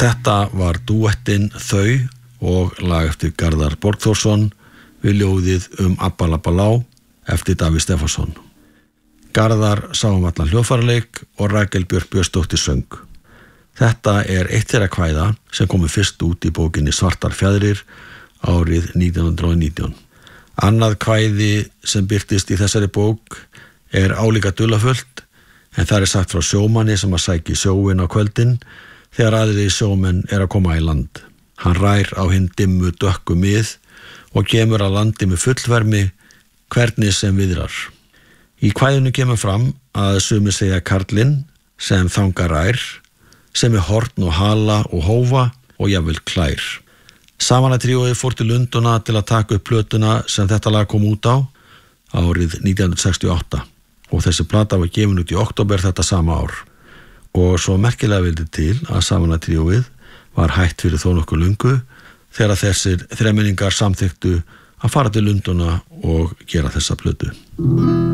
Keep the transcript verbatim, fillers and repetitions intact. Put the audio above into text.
Þetta var dúettinn Þau og lag eftir Garðar Borgþórsson við ljóðið Um Abba labba lá eftir Davíð Stefánsson. Garðar sá um allan hljóðfæraleik og Rakel Björk Björnsdóttir söng. Þetta er eitt þeirra kvæða sem komu fyrst út í bókinni Svartar fjæðrir árið nítján hundruð og nítján. Annað kvæði sem birtist í þessari bók er álíka dularfullt, en það er sagt frá sjómanni sem að sæki sjóinn á kvöldin þegar aðrir sjómenn er að koma í land. Hann rær á hinn dimmu dökku mið og kemur að landi með fullvermi hvernig sem viðrar. Í kvæðinu kemur fram að sumir segja karlinn sem þangað rær, sem er horn og hala og hófa og jafnvel klær. Samanatríóið fór til Lundúna til að taka upp plötuna sem þetta lag kom út á árið nítján hundruð sextíu og átta og þessi plata var gefin út í október þetta sama ár. Og svo merkilega vildi til að Samanatríóið var hætt fyrir þó nokkuð löngu þegar þessir þremenningar samþykktu að fara til Lundúna og gera þessa plötu.